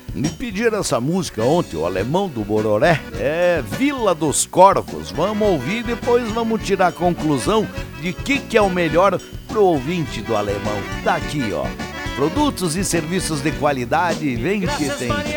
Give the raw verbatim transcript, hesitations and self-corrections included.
Me pediram essa música ontem, o Alemão do Bororé. É Vila dos Corvos. Vamos ouvir, depois vamos tirar a conclusão de que que é o melhor pro ouvinte do Alemão. Tá aqui, ó. Produtos e serviços de qualidade, vem que tem.